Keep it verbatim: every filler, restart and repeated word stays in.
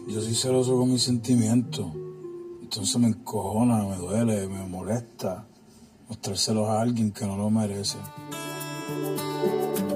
Yo soy celoso con mis sentimientos. Entonces me encojona, me duele, me molesta mostrárselos a alguien que no lo merece.